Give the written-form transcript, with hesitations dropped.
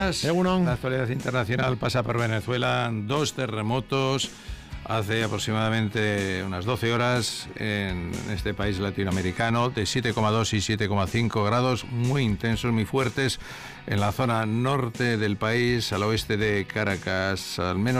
Egunon. La actualidad internacional pasa por Venezuela. 2 terremotos hace aproximadamente unas 12 horas en este país latinoamericano de 7,2 y 7,5 grados, muy intensos, muy fuertes en la zona norte del país, al oeste de Caracas. Al menos